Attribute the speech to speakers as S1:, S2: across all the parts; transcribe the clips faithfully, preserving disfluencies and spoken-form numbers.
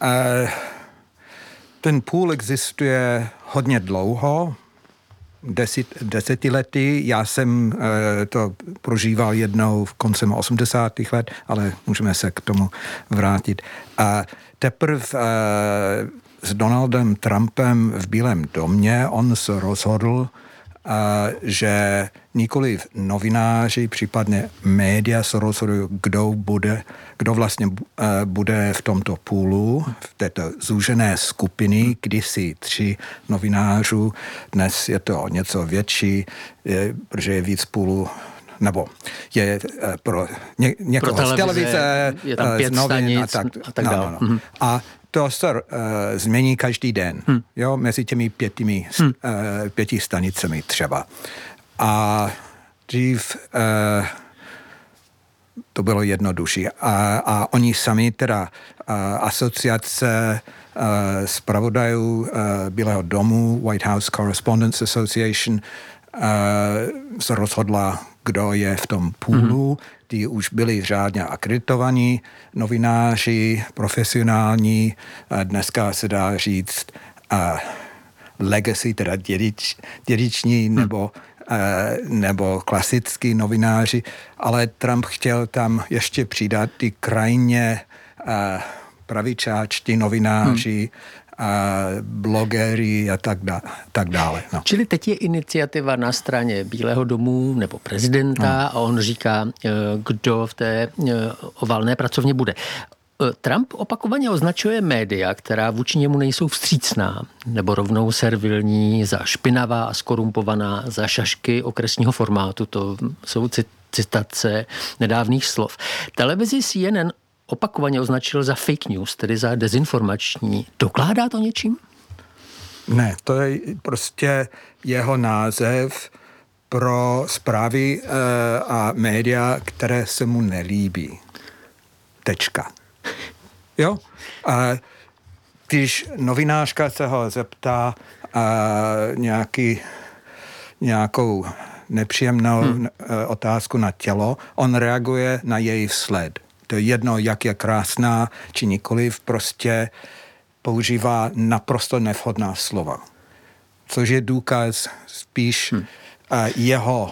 S1: Ten půl existuje hodně dlouho, deset, desetiletí. Já jsem to prožíval jednou v koncem osmdesátých let, ale můžeme se k tomu vrátit. A teprve s Donaldem Trumpem v Bílém domě on se rozhodl, že nikoliv novináři, případně média se rozhodují, kdo bude, kdo vlastně bude v tomto půlu, v této zúžené skupiny, kdysi tři novinářů, dnes je to něco větší, je, protože je víc půlů, nebo je pro ně, někoho
S2: pro televize,
S1: z televize,
S2: je tam pět
S1: z novin
S2: stanic
S1: a tak,
S2: a tak
S1: no,
S2: dále.
S1: No, no. Mm-hmm. A to se uh, změní každý den, hmm. jo, mezi těmi pětimi, hmm. uh, pěti stanicemi třeba. A dřív uh, to bylo jednodušší. A, a oni sami teda uh, asociace uh, zpravodajů uh, Bílého domu, White House Correspondents Association, uh, se rozhodla, kdo je v tom půlu. Hmm. Ty už byli řádně akreditovaní novináři, profesionální, dneska se dá říct uh, legacy, teda dědič, dědiční hmm. nebo, uh, nebo klasický novináři, ale Trump chtěl tam ještě přidat ty krajně uh, pravičáčtí novináři, hmm. a blogery a tak, dá, tak dále. No.
S2: Čili teď je iniciativa na straně Bílého domu nebo prezidenta no. a on říká, kdo v té oválné pracovně bude. Trump opakovaně označuje média, která vůči němu nejsou vstřícná nebo rovnou servilní, za špinavá a skorumpovaná, za šašky okresního formátu. To jsou citace nedávných slov. Televizi C N N opakovaně označil za fake news, tedy za dezinformační. Dokládá to něčím?
S1: Ne, to je prostě jeho název pro zprávy e, a média, které se mu nelíbí. Tečka. Jo? A když novinářka se ho zeptá a nějaký, nějakou nepříjemnou hmm. otázku na tělo, on reaguje na její sled. To je jedno, jak je krásná, či nikoliv, prostě používá naprosto nevhodná slova. Což je důkaz spíš hmm. jeho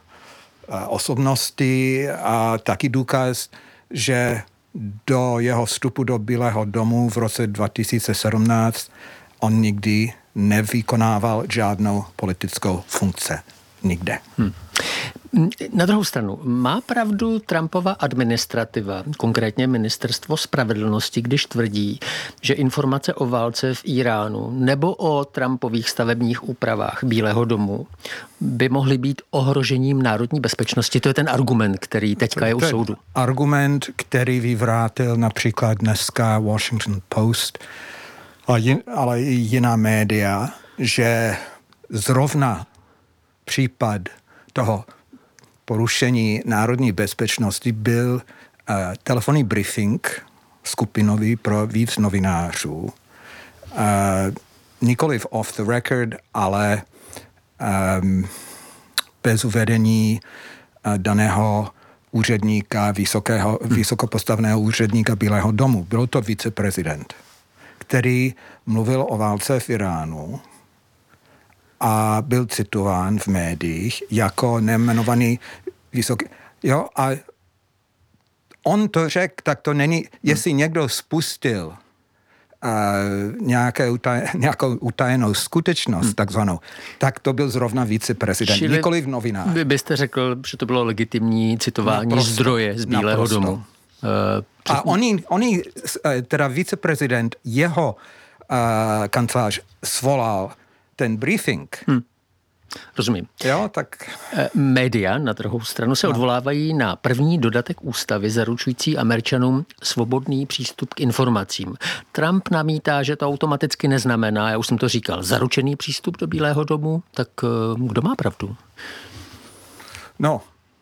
S1: osobnosti a taky důkaz, že do jeho vstupu do Bílého domu v roce dva tisíce sedmnáct on nikdy nevykonával žádnou politickou funkci. Nikde. Hmm.
S2: Na druhou stranu, má pravdu Trumpova administrativa, konkrétně Ministerstvo spravedlnosti, když tvrdí, že informace o válce v Iránu nebo o Trumpových stavebních úpravách Bílého domu by mohly být ohrožením národní bezpečnosti? To je ten argument, který teďka je u ten soudu.
S1: Argument, který vyvrátil například dneska Washington Post, ale i jiná média, že zrovna případ toho porušení národní bezpečnosti byl uh, telefonní briefing skupinový pro víc novinářů. Uh, nikoliv off the record, ale um, bez uvedení uh, daného úředníka, vysokého, vysokopostavného úředníka Bílého domu. Byl to viceprezident, který mluvil o válce v Iránu a byl citován v médiích jako nejmenovaný vysoký. Jo, a on to řekl, tak to není, jestli někdo spustil uh, nějaké utaj, nějakou utajenou skutečnost, hmm. takzvanou, tak to byl zrovna viceprezident,
S2: Čili
S1: nikoliv novinář.
S2: Vy byste řekl, že to bylo legitimní citování naprosto, zdroje z Bílého naprosto. domu. Uh,
S1: a oni, oni, teda viceprezident, jeho uh, kancelář svolal ten briefing. Hmm.
S2: Rozumím.
S1: Jo, tak...
S2: Média na druhou stranu se no. odvolávají na první dodatek ústavy zaručující Američanům svobodný přístup k informacím. Trump namítá, že to automaticky neznamená, já už jsem to říkal, zaručený přístup do Bílého domu, tak kdo má pravdu?
S1: No,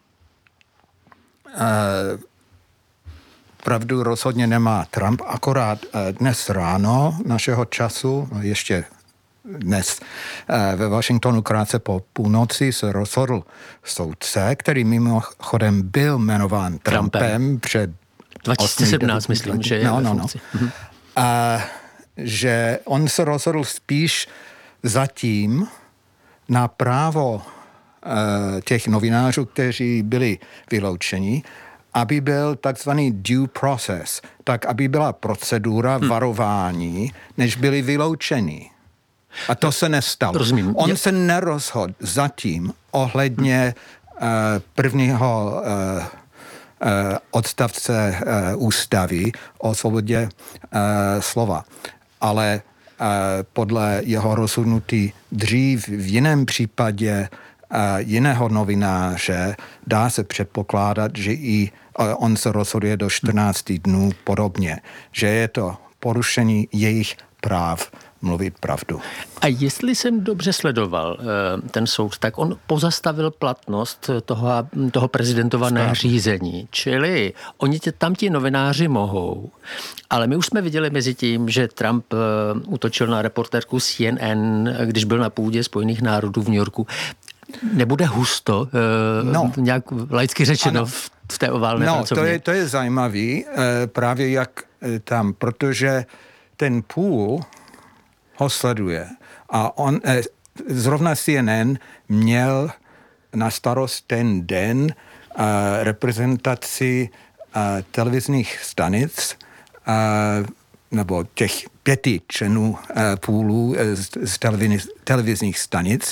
S1: uh, pravdu rozhodně nemá Trump, akorát uh, dnes ráno našeho času, ještě dnes ve Washingtonu krátce po půlnoci se rozhodl soudce, který mimochodem byl jmenován Trumpem, Trumpem před
S2: dva tisíce sedmnáct, myslím, že je
S1: no,
S2: ve
S1: no,
S2: funkci.
S1: No. a že on se rozhodl spíš zatím na právo těch novinářů, kteří byli vyloučeni, aby byl takzvaný due process, tak aby byla procedura hmm. varování, než byli vyloučeni. A to se nestalo.
S2: Rozumím.
S1: On
S2: Je...
S1: se nerozhodl zatím ohledně hmm. uh, prvního uh, uh, odstavce uh, ústavy o svobodě uh, slova. Ale uh, podle jeho rozhodnutí dřív v jiném případě uh, jiného novináře dá se předpokládat, že i uh, on se rozhoduje do čtrnácti dnů podobně, že je to porušení jejich práv mluvit pravdu.
S2: A jestli jsem dobře sledoval ten soud, tak on pozastavil platnost toho, toho prezidentova nařízení. Čili oni tě, tam ti novináři mohou. Ale my už jsme viděli mezi tím, že Trump útočil na reportérku C N N, když byl na půdě Spojených národů v New Yorku. Nebude husto, no. nějak laicky řečeno, ano. v, v té oválné
S1: no,
S2: pracovně?
S1: No, to je, to je zajímavý, právě jak tam, protože ten půl ho sleduje. A on, eh, zrovna C N N měl na starost ten den eh, reprezentaci eh, televizních stanic eh, nebo těch pěti členů eh, půlů eh, z, z televiz, televizních stanic.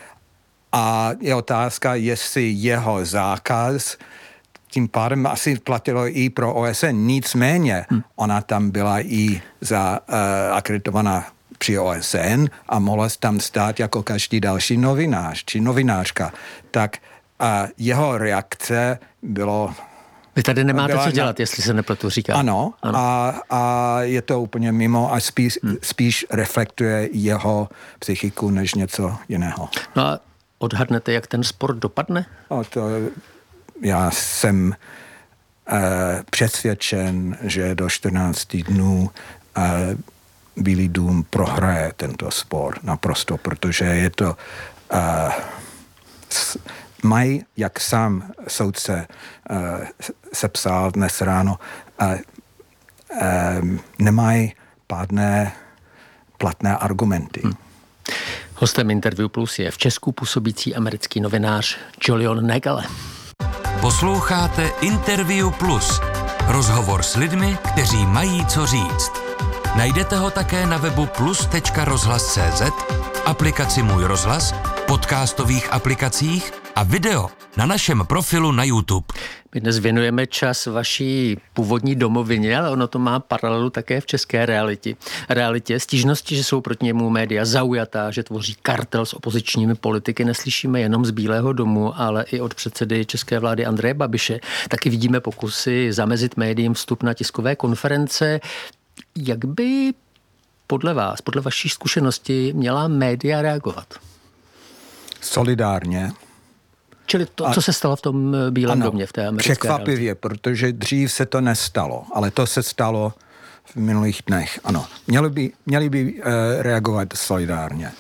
S1: A je otázka, jestli jeho zákaz tím pádem asi platilo i pro O S N. Nicméně hmm. ona tam byla i za uh, akreditovaná při O S N a mohla tam stát jako každý další novinář či novinářka. Tak uh, jeho reakce bylo...
S2: Vy tady nemáte co dělat,
S1: na...
S2: jestli se nepletu, říká.
S1: Ano, ano. A, a je to úplně mimo a spíš, hmm. spíš reflektuje jeho psychiku než něco jiného.
S2: No a odhadnete, jak ten spor dopadne?
S1: No, to... Já jsem uh, přesvědčen, že do čtrnácti dnů uh, Bílý dům prohraje tento spor naprosto, protože je to uh, s, mají, jak sám soudce uh, sepsal dnes ráno, uh, um, nemají pádné platné argumenty. Hmm.
S2: Hostem Interview Plus je v Česku působící americký novinář Julian Nagel.
S3: Posloucháte Interview Plus. Rozhovor s lidmi, kteří mají co říct. Najdete ho také na webu plus tečka rozhlas tečka cé zet, aplikaci Můj rozhlas, podcastových aplikacích a video na našem profilu na YouTube.
S2: My dnes věnujeme čas vaší původní domovině, ale ono to má paralelu také v české realitě. realitě. Stížnosti, že jsou proti němu média zaujatá, že tvoří kartel s opozičními politiky, neslyšíme jenom z Bílého domu, ale i od předsedy české vlády Andreje Babiše. Taky vidíme pokusy zamezit médiím vstup na tiskové konference. Jak by podle vás, podle vaší zkušenosti měla média reagovat?
S1: Solidárně.
S2: Čili to, a, co se stalo v tom Bílém
S1: ano,
S2: domě, v té americké
S1: překvapivě,
S2: realitě.
S1: Protože dřív se to nestalo, ale to se stalo v minulých dnech. Ano, měli by, měli by uh, reagovat solidárně.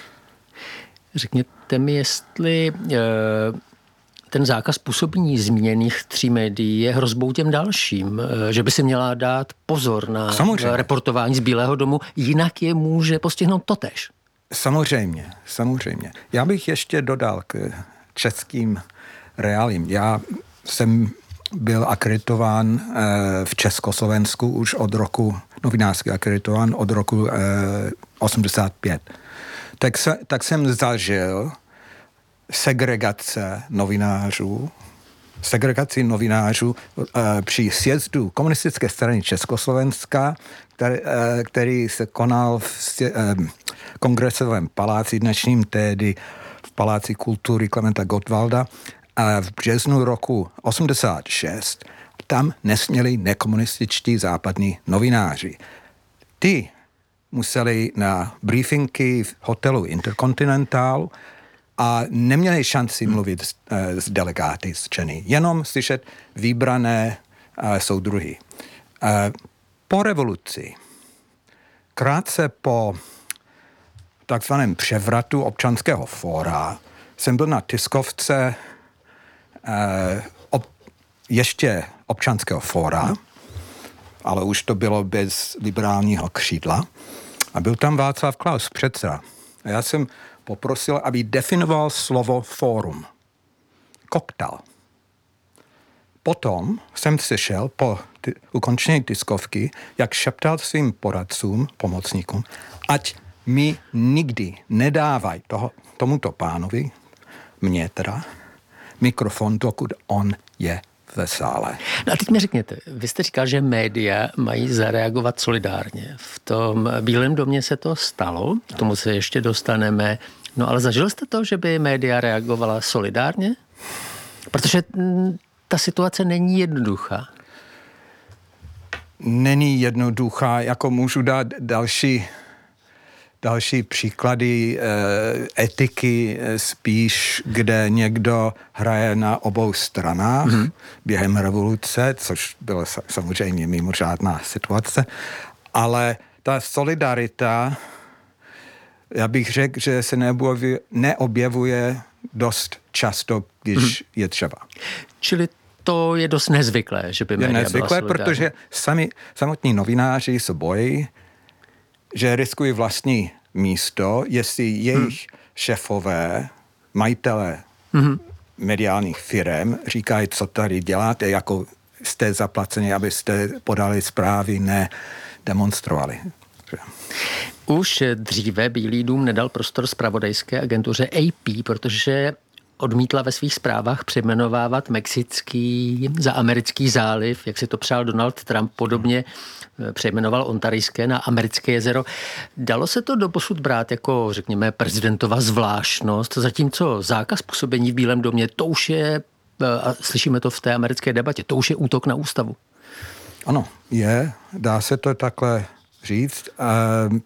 S2: Řekněte mi, jestli uh, ten zákaz působení zmíněných tří médií je hrozbou těm dalším, uh, že by si měla dát pozor na Samozřejmě. reportování z Bílého domu, jinak je může postihnout totéž. Samozřejmě,
S1: samozřejmě. Já bych ještě dodal k českým reálím. Já jsem byl akreditován v Československu už od roku, novinářsky akreditován od roku osmdesát pět. Tak, se, tak jsem zažil segregace novinářů, segregaci novinářů při sjezdu komunistické strany Československa, který, který se konal v kongresovém paláci, dnešním tedy v Paláci kultury Klementa Gottwalda a v březnu roku osmdesát šest. Tam nesměli nekomunističtí západní novináři. Ty museli na briefingy v hotelu Intercontinental a neměli šanci mluvit s, s delegáty z Čeny, jenom slyšet vybrané uh, soudruhy. Uh, po revoluci, krátce po takzvaném převratu občanského fóra, jsem byl na tiskovce uh, ob, ještě občanského fóra ale už to bylo bez liberálního křídla. A byl tam Václav Klaus, předseda. A já jsem poprosil, aby definoval slovo fórum. Koktal. Potom jsem slyšel po ty, ukončení tiskovky, jak šeptal svým poradcům, pomocníkům, ať mi nikdy nedávají toho, tomuto pánovi, mně teda, mikrofon, dokud on je ve sále.
S2: No a teď mi řekněte, vy jste říkal, že média mají zareagovat solidárně. V tom Bílém domě se to stalo, k tomu se ještě dostaneme. No ale zažil jste to, že by média reagovala solidárně? Protože ta situace není jednoduchá.
S1: Není jednoduchá, jako můžu dát další, další příklady eh, etiky eh, spíš, kde někdo hraje na obou stranách mm-hmm. během revoluce, což byla samozřejmě mimořádná situace, ale ta solidarita, já bych řekl, že se neobjevuje, neobjevuje dost často, když mm-hmm. je třeba.
S2: Čili to je dost nezvyklé, že by média
S1: je nezvyklé,
S2: byla solidární.
S1: Protože sami, samotní novináři se bojí, že riskují vlastní místo, jestli jejich hmm. šéfové, majitelé hmm. mediálních firem říkají, co tady děláte, jako jste zaplaceni, abyste podali zprávy, ne demonstrovali.
S2: Už dříve Bílý dům nedal prostor zpravodajské agentuře A P, protože odmítla ve svých zprávách přejmenovávat mexický za americký záliv, jak si to přál Donald Trump, podobně přejmenoval ontarijské na americké jezero. Dalo se to doposud brát jako, řekněme, prezidentova zvláštnost, zatímco zákaz působení v Bílém domě, to už je, a slyšíme to v té americké debatě, to už je útok na ústavu.
S1: Ano, je, dá se to takhle říct. Um,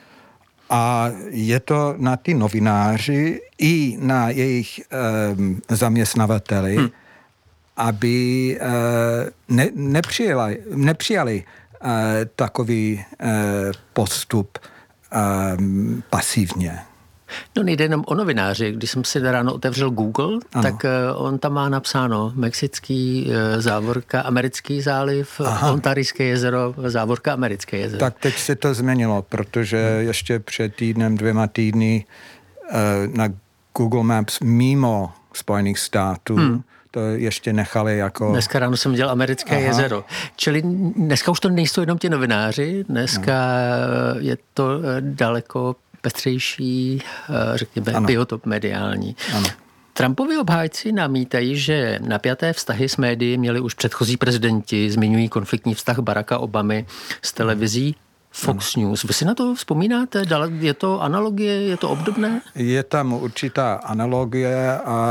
S1: A je to na ty novináři i na jejich um, zaměstnavateli, hmm. aby uh, ne, nepřijali, nepřijali uh, takový uh, postup um, pasivně.
S2: No nejde jenom o novináři. Když jsem si ráno otevřel Google, ano. tak uh, on tam má napsáno mexický uh, závorka, americký záliv, Aha. ontarijské jezero, závorka, americké jezero.
S1: Tak teď se to změnilo, protože hmm. ještě před týdnem, dvěma týdny uh, na Google Maps mimo Spojených států hmm. to ještě nechali jako...
S2: Dneska ráno jsem dělal americké Aha. jezero. Čili dneska už to nejsou jenom ti novináři, dneska no. je to daleko pestřejší, řekněme, ano. biotop mediální. Ano. Trumpovi obhájci namítají, že napjaté vztahy s médií měli už předchozí prezidenti, zmiňují konfliktní vztah Baracka Obamy s televizí Fox ano. News. Vy si na to vzpomínáte? Je to analogie? Je to obdobné?
S1: Je tam určitá analogie a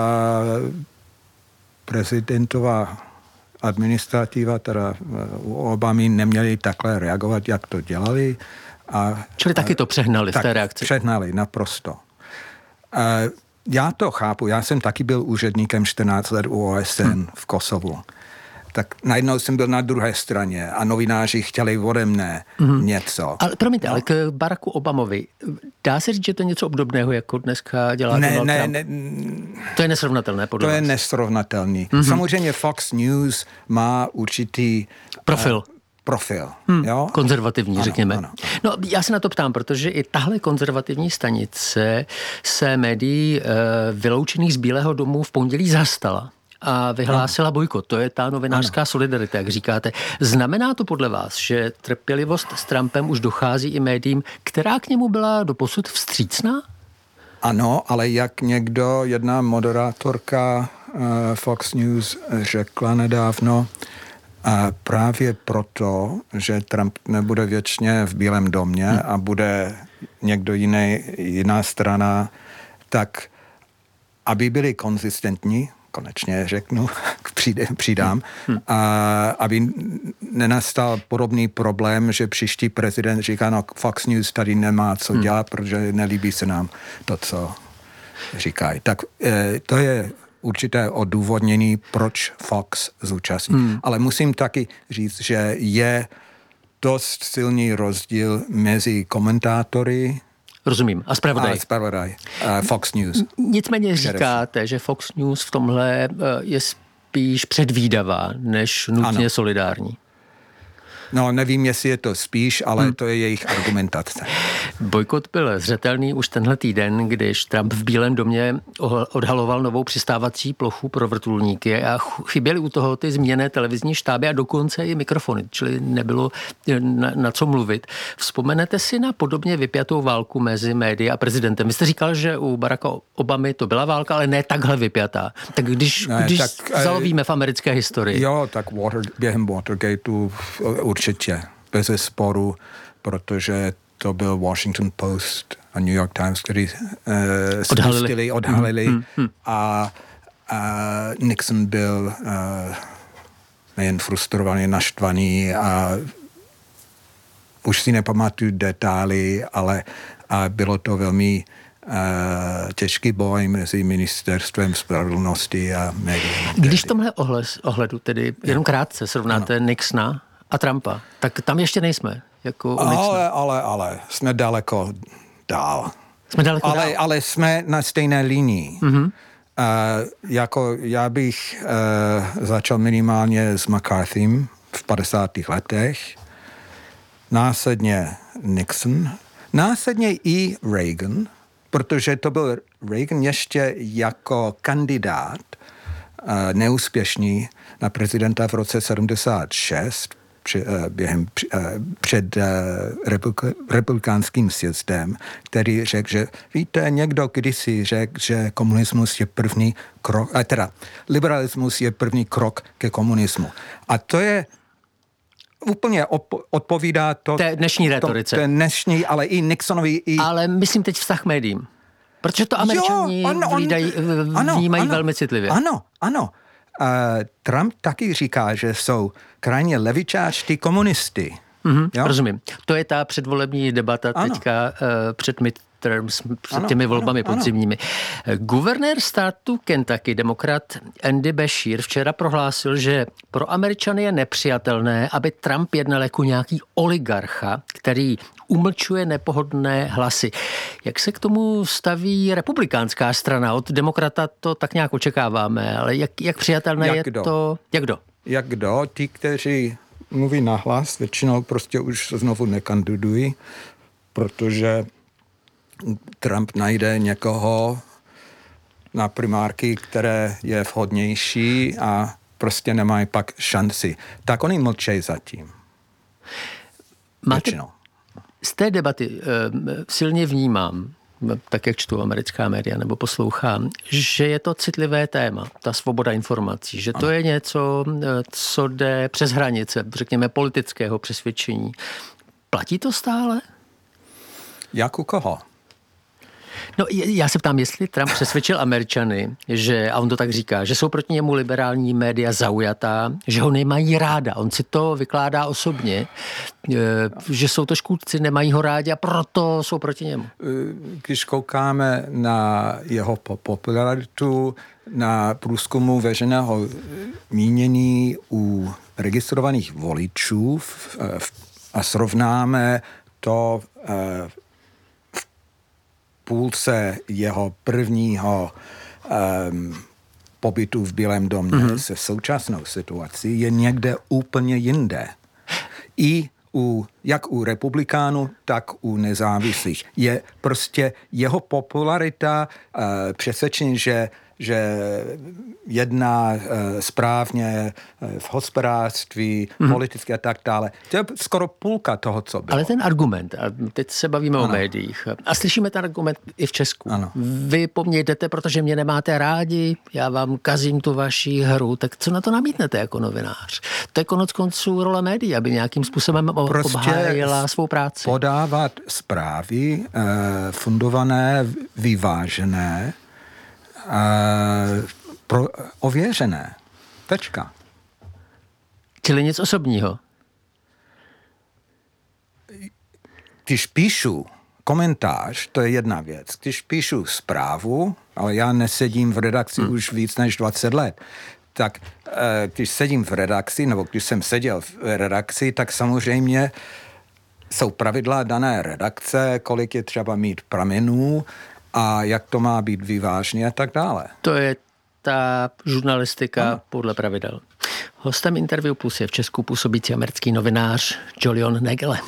S1: prezidentová administrativa, teda u Obamy neměli takhle reagovat, jak to dělali. A,
S2: Čili taky to přehnali
S1: tak
S2: v té reakci?
S1: Přehnali, naprosto. A já to chápu, já jsem taky byl úředníkem čtrnáct let u O S N hmm. v Kosovu. Tak najednou jsem byl na druhé straně a novináři chtěli ode mne hmm. něco.
S2: Ale promiňte, no. ale k Baracku Obamovi, dá se říct, že to je něco obdobného, jako dneska dělá
S1: ne,
S2: Donald
S1: ne,
S2: Trump?
S1: Ne,
S2: to je nesrovnatelné podle
S1: To
S2: vás.
S1: je nesrovnatelný. Hmm. Samozřejmě Fox News má určitý...
S2: Profil. Uh,
S1: profil.
S2: Hmm,
S1: jo?
S2: Konzervativní,
S1: ano,
S2: řekněme.
S1: Ano.
S2: No, já se na to ptám, protože i tahle konzervativní stanice se médií e, vyloučených z Bílého domu v pondělí zastala a vyhlásila ano. bojkot. To je ta novinářská ano. solidarita, jak říkáte. Znamená to podle vás, že trpělivost s Trumpem už dochází i médiím, která k němu byla doposud vstřícná?
S1: Ano, ale jak někdo, jedna moderátorka uh, Fox News řekla nedávno, a právě proto, že Trump nebude věčně v Bílém domě hmm. a bude někdo jiný, jiná strana, tak aby byli konzistentní, konečně řeknu, přidám, hmm. a aby nenastal podobný problém, že příští prezident říká, no Fox News tady nemá co hmm. dělat, protože nelíbí se nám to, co říkají. Tak eh, to je určité odůvodnění, proč Fox zúčastní. Hmm. Ale musím taky říct, že je dost silný rozdíl mezi komentátory
S2: Rozumím. A zpravodaj.
S1: A zpravodaj. Uh, Fox News.
S2: Nicméně říkáte, že Fox News v tomhle je spíš předvídavá, než nutně ano. solidární.
S1: No, nevím, jestli je to spíš, ale hmm. to je jejich argumentace.
S2: Bojkot byl zřetelný už tenhle týden, když Trump v Bílém domě odhaloval novou přistávací plochu pro vrtulníky a chyběly u toho ty zmíněné televizní štáby a dokonce i mikrofony, čili nebylo na, na co mluvit. Vzpomenete si na podobně vypjatou válku mezi médii a prezidentem? Vy jste říkal, že u Baracka Obamy to byla válka, ale ne takhle vypjatá. Tak když, ne, když tak, zalovíme v americké historii.
S1: Jo, tak Water, během Watergateu určitě, bez sporu, protože to byl Washington Post a New York Times, který uh, spustili, odhalili hmm, hmm. A, a Nixon byl uh, nejen frustrovaný, naštvaný a už si nepamatuju detaily, ale a bylo to velmi uh, těžký boj mezi ministerstvem spravedlnosti a médií.
S2: Když v tomhle ohles, ohledu tedy jenom krátce srovnáte ano. Nixona a Trumpa, tak tam ještě nejsme. Jako
S1: ale, ale, ale, jsme daleko dál.
S2: Jsme daleko
S1: ale,
S2: dál.
S1: Ale jsme na stejné linii. Mm-hmm. Uh, jako já bych uh, začal minimálně s McCarthym v padesátých letech, následně Nixon, následně i Reagan, protože to byl Reagan ještě jako kandidát uh, neúspěšný na prezidenta v roce sedmdesát šest, při, uh, během, uh, před uh, republik, republikánským sjezdem, který řekl, že víte, někdo kdysi řekl, že komunismus je první krok, uh, teda liberalismus je první krok ke komunismu. A to je úplně op- odpovídá to...
S2: Té dnešní retorice.
S1: To, té dnešní, ale i Nixonovi... I...
S2: Ale myslím teď vztah médiím. Protože to Američani jo, on, on, vnímají ano, ano, velmi citlivě.
S1: Ano, ano. Uh, Trump taky říká, že jsou krajně levičářští komunisty.
S2: Mm-hmm, rozumím. To je ta předvolební debata ano. teďka uh, před midterms, před ano, těmi volbami ano, podzimními. Ano. Guvernér státu Kentucky, demokrat Andy Beshear, včera prohlásil, že pro Američany je nepřijatelné, aby Trump jednal jako nějaký oligarcha, který umlčuje nepohodlné hlasy. Jak se k tomu staví republikánská strana? Od demokrata to tak nějak očekáváme, ale jak, jak přijatelné jak je kdo? to? Jak kdo?
S1: Jak kdo? Ti, kteří mluví nahlas, většinou prostě už znovu nekandidují, protože Trump najde někoho na primárky, které je vhodnější a prostě nemají pak šanci. Tak oni mlčejí zatím.
S2: Máte, z té debaty e, silně vnímám, tak jak čtu americká média nebo poslouchám, že je to citlivé téma, ta svoboda informací, že to ano. je něco, co jde přes hranice, řekněme, politického přesvědčení. Platí to stále?
S1: Jak u koho?
S2: No, já se ptám, jestli Trump přesvědčil Američany, že, a on to tak říká, že jsou proti němu liberální média zaujatá, že ho nemají ráda. On si to vykládá osobně, že jsou to škůdci, nemají ho rádi a proto jsou proti němu.
S1: Když koukáme na jeho popularitu, na průzkumu veřejného mínění u registrovaných voličů a srovnáme to půlce jeho prvního um, pobytu v Bílém domě mm-hmm. se současnou situací je někde úplně jinde. I u, jak u republikánů, tak u nezávislých. Je prostě jeho popularita uh, přesvědčení, že že jedná uh, správně uh, v hospodářství, mm. politicky a tak dále. To je skoro půlka toho, co bylo.
S2: Ale ten argument, a teď se bavíme ano. o médiích, a slyšíme ten argument i v Česku. Ano. Vy po mně jdete, protože mě nemáte rádi, já vám kazím tu vaši hru, tak co na to namítnete jako novinář? To je konec konců role médií, aby nějakým způsobem prostě obhájila svou práci.
S1: Podávat zprávy uh, fundované, vyvážené, Uh, pro, ověřené. Tečka.
S2: Čili nic osobního.
S1: Když píšu komentář, to je jedna věc. Když píšu zprávu, ale já nesedím v redakci hmm. už víc než dvacet let, tak uh, když sedím v redakci, nebo když jsem seděl v redakci, tak samozřejmě jsou pravidla dané redakce, kolik je třeba mít pramenů, a jak to má být vyvážně a tak dále.
S2: To je ta žurnalistika ano. podle pravidel. Hostem Interview Plus je v Česku působící americký novinář Julian Nagele.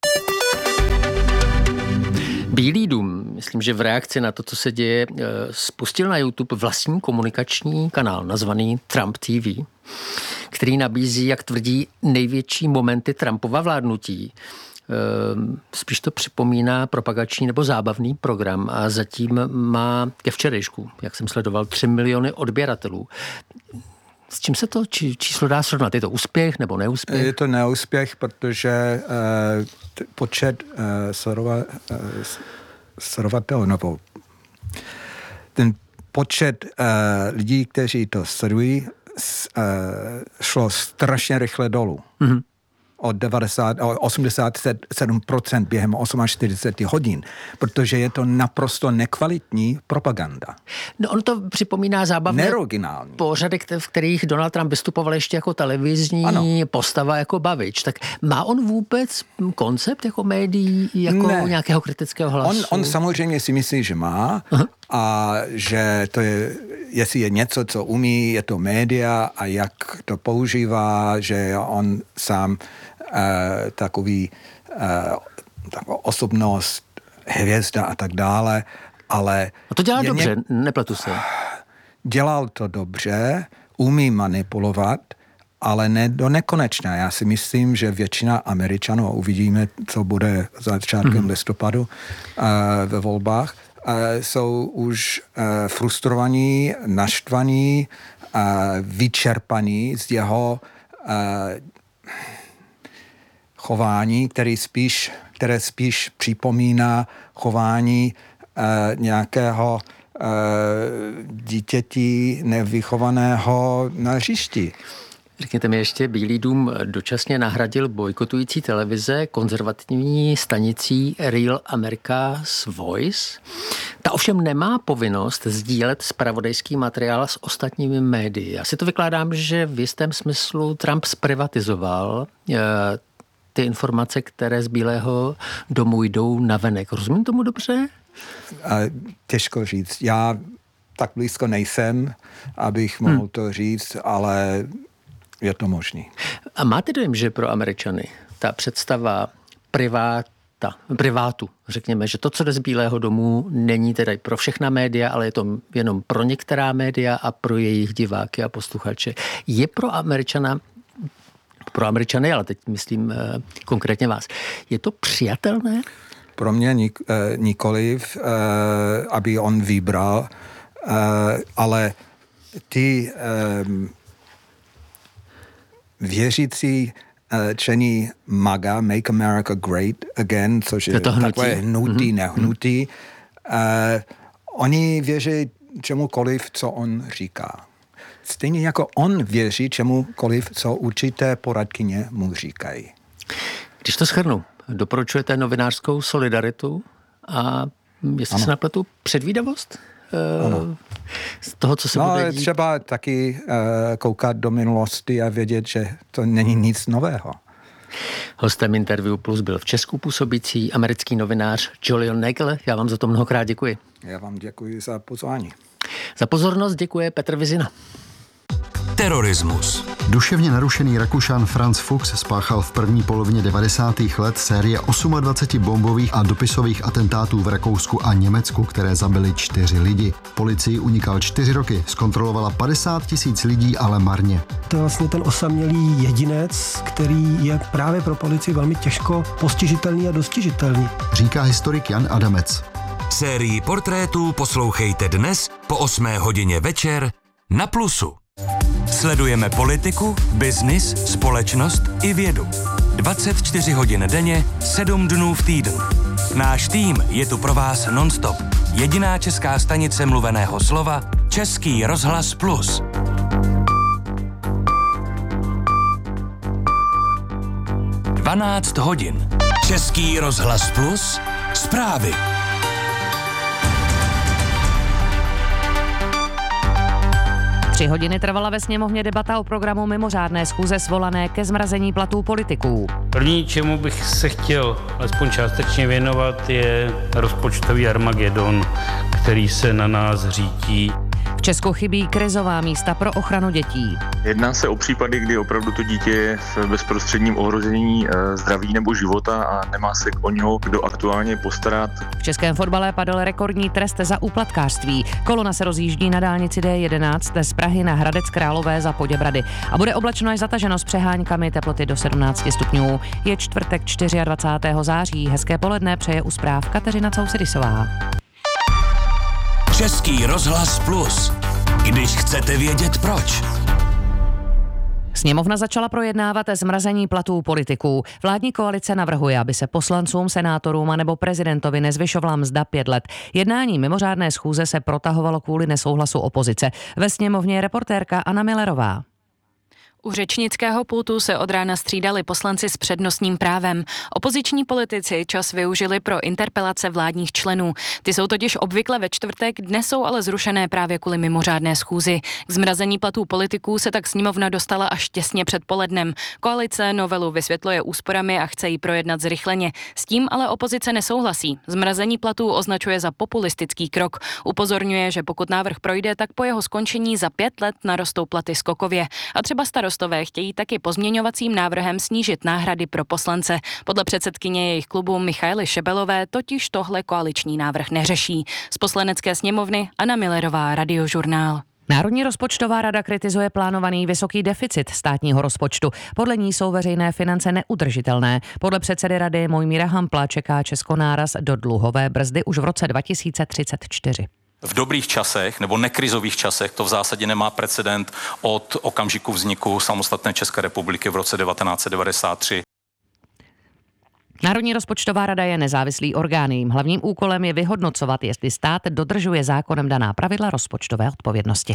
S2: Bílý dům, myslím, že v reakci na to, co se děje, spustil na YouTube vlastní komunikační kanál nazvaný Trump T V, který nabízí, jak tvrdí, největší momenty Trumpova vládnutí. Spíš to připomíná propagační nebo zábavný program a zatím má ke včerejšku, jak jsem sledoval, tři miliony odběratelů. S čím se to číslo dá srovnat? Je to úspěch nebo neúspěch?
S1: Je to neúspěch, protože uh, t- počet uh, sledova, uh, sledovatelů, nebo ten počet uh, lidí, kteří to sledují, uh, šlo strašně rychle dolů. Mm-hmm. Od devadesát, osmdesát sedm procent během čtyřicet osm hodin, protože je to naprosto nekvalitní propaganda.
S2: No on to připomíná zábavné
S1: neoriginální
S2: pořady, v kterých Donald Trump vystupoval ještě jako televizní ano. postava, jako bavič. Tak má on vůbec koncept jako médií, jako ne. nějakého kritického hlasu?
S1: On, on samozřejmě si myslí, že má uh-huh. a že to je, jestli je něco, co umí, je to média a jak to používá, že on sám Uh, takový uh, taková osobnost, hvězda a tak dále, ale...
S2: A to dělá dobře,
S1: ně...
S2: nepletu se.
S1: Dělal to dobře, umí manipulovat, ale ne do nekonečna. Já si myslím, že většina Američanů, a uvidíme, co bude začátkem mm-hmm. listopadu uh, ve volbách, uh, jsou už uh, frustrovaní, naštvaní, uh, vyčerpaní z jeho uh, chování, který spíš, které spíš připomíná chování uh, nějakého uh, dítěti nevychovaného na hřišti.
S2: Řekněte mi ještě, Bílý dům dočasně nahradil bojkotující televize konzervativní stanicí Real America's Voice. Ta ovšem nemá povinnost sdílet zpravodajský materiál s ostatními médii. Já si to vykládám, že v jistém smyslu Trump zprivatizoval uh, ty informace, které z Bílého domu jdou navenek. Rozumím tomu dobře?
S1: Těžko říct. Já tak blízko nejsem, abych mohl hmm. to říct, ale je to možný.
S2: A máte dojem, že pro Američany ta představa priváta, privátu, řekněme, že to, co jde z Bílého domu, není tedy pro všechna média, ale je to jenom pro některá média a pro jejich diváky a posluchače. Je pro Američana pro Američany, ale teď myslím eh, konkrétně vás. Je to přijatelné?
S1: Pro mě nik, eh, nikoliv, eh, aby on vybral, eh, ale ty eh, věřící eh, členy MAGA, Make America Great Again, což je, je to hnutí. takové hnutí, mm-hmm. nehnutí, eh, oni věří čemukoliv, co on říká. Stejně jako on věří čemukoliv, co určité poradkyně mu říkají.
S2: Když to shrnu, doporučujete novinářskou solidaritu a jestli ano. se napletu předvídavost ano. z toho, co se
S1: no,
S2: bude dít?
S1: Třeba taky uh, koukat do minulosti a vědět, že to není nic nového.
S2: Hostem Interview Plus byl v Česku působící americký novinář Julian Nagele. Já vám za to mnohokrát děkuji.
S1: Já vám děkuji za pozvání.
S2: Za pozornost děkuje Petr Vizina.
S3: Terorismus.
S4: Duševně narušený Rakušan Franz Fuchs spáchal v první polovině devadesátých let série dvacet osm bombových a dopisových atentátů v Rakousku a Německu, které zabily čtyři lidi. Policii unikal čtyři roky, zkontrolovala padesát tisíc lidí, ale marně.
S5: To je vlastně ten osamělý jedinec, který je právě pro policii velmi těžko postižitelný a dostižitelný.
S4: Říká historik Jan Adamec.
S3: Sérii portrétů poslouchejte dnes po osmé hodině večer na Plusu. Sledujeme politiku, biznis, společnost i vědu. dvacet čtyři hodin denně, sedm dnů v týdnu. Náš tým je tu pro vás non-stop. Jediná česká stanice mluveného slova, Český rozhlas Plus. dvanáct hodin. Český rozhlas Plus. Zprávy.
S6: Tři hodiny trvala ve sněmovně debata o programu mimořádné schůze svolané ke zmrazení platů politiků.
S7: První, čemu bych se chtěl alespoň částečně věnovat, je rozpočtový armagedon, který se na nás řítí.
S6: V Česku chybí krizová místa pro ochranu dětí.
S8: Jedná se o případy, kdy opravdu to dítě je v bezprostředním ohrožení zdraví nebo života a nemá se o něho kdo aktuálně postarat.
S6: V českém fotbale padl rekordní trest za úplatkářství. Kolona se rozjíždí na dálnici D jedenáct z Prahy na Hradec Králové za Poděbrady. A bude oblačno až zataženo s přeháňkami, teploty do sedmnáct stupňů. Je čtvrtek dvacátého čtvrtého září. Hezké poledne přeje u zpráv Kateřina Cousedisová.
S3: Český rozhlas Plus. Když chcete vědět proč.
S6: Sněmovna začala projednávat zmrazení platů politiků. Vládní koalice navrhuje, aby se poslancům, senátorům a nebo prezidentovi nezvyšovala mzda pět let. Jednání mimořádné schůze se protahovalo kvůli nesouhlasu opozice. Ve sněmovně je reportérka Anna Millerová.
S9: U řečnického pultu se od rána střídali poslanci s přednostním právem. Opoziční politici čas využili pro interpelace vládních členů. Ty jsou totiž obvykle ve čtvrtek, dnes jsou ale zrušené právě kvůli mimořádné schůzi. K zmrazení platů politiků se tak sněmovna dostala až těsně před polednem. Koalice novelu vysvětluje úsporami a chce ji projednat zrychleně. S tím ale opozice nesouhlasí. Zmrazení platů označuje za populistický krok. Upozorňuje, že pokud návrh projde, tak po jeho skončení za pět let narostou platy skokově. A třeba starostové chtějí taky pozměňovacím návrhem snížit náhrady pro poslance. Podle předsedkyně jejich klubu Michaely Šebelové totiž tohle koaliční návrh neřeší. Z Poslanecké sněmovny Anna Millerová, Radiožurnál.
S6: Národní rozpočtová rada kritizuje plánovaný vysoký deficit státního rozpočtu. Podle ní jsou veřejné finance neudržitelné. Podle předsedy rady Mojmíra Hampla čeká Česko náraz do dluhové brzdy už v roce dva tisíce třicet čtyři.
S10: V dobrých časech nebo nekrizových časech to v zásadě nemá precedent od okamžiku vzniku samostatné České republiky v roce devatenáct set devadesát tři.
S6: Národní rozpočtová rada je nezávislý orgán. Jejím hlavním úkolem je vyhodnocovat, jestli stát dodržuje zákonem daná pravidla rozpočtové odpovědnosti.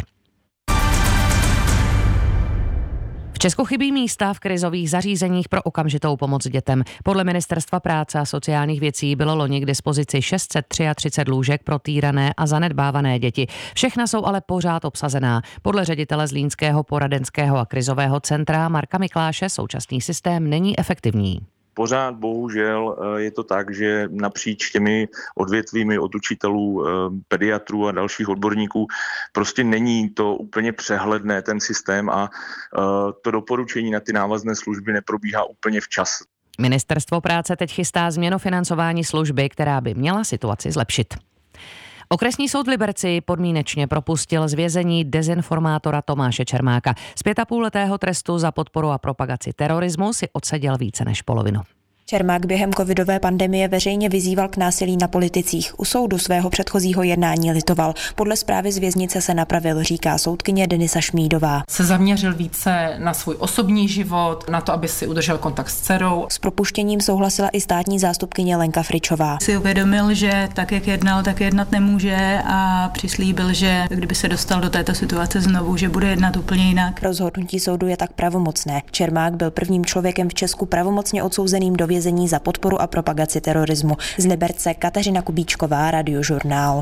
S6: V Česku chybí místa v krizových zařízeních pro okamžitou pomoc dětem. Podle Ministerstva práce a sociálních věcí bylo loni k dispozici šest set třicet tři lůžek pro týrané a zanedbávané děti. Všechna jsou ale pořád obsazená. Podle ředitele Zlínského poradenského a krizového centra Marka Mikláše současný systém není efektivní.
S8: Pořád bohužel je to tak, že napříč těmi odvětvími od učitelů, pediatrů a dalších odborníků prostě není to úplně přehledné ten systém a to doporučení na ty návazné služby neprobíhá úplně včas.
S6: Ministerstvo práce teď chystá změnu financování služby, která by měla situaci zlepšit. Okresní soud v Liberci podmínečně propustil z vězení dezinformátora Tomáše Čermáka. Z pět a půl letého trestu za podporu a propagaci terorismu si odseděl více než polovinu.
S11: Čermák během covidové pandemie veřejně vyzýval k násilí na politicích. U soudu svého předchozího jednání litoval. Podle zprávy z věznice se napravil, říká soudkyně Denisa Šmídová.
S12: Se zaměřil více na svůj osobní život, na to, aby si udržel kontakt s dcerou.
S11: S propuštěním souhlasila i státní zástupkyně Lenka Fričová.
S13: Si uvědomil, že tak, jak jednal, tak jednat nemůže a přislíbil, že kdyby se dostal do této situace znovu, že bude jednat úplně jinak.
S11: Rozhodnutí soudu je tak pravomocné. Čermák byl prvním člověkem v Česku pravomocně odsouzeným do vězení za podporu a propagaci terorismu. Z Liberce Kateřina Kubíčková, Radiožurnál.